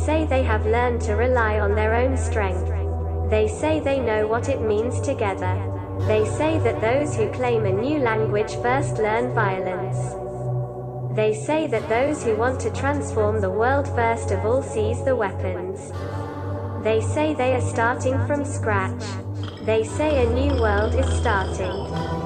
say they have learned to rely on their own strength. They say they know what it means together. They say that those who claim a new language first learn violence. They say that those who want to transform the world first of all seize the weapons. They say they are starting from scratch. They say a new world is starting.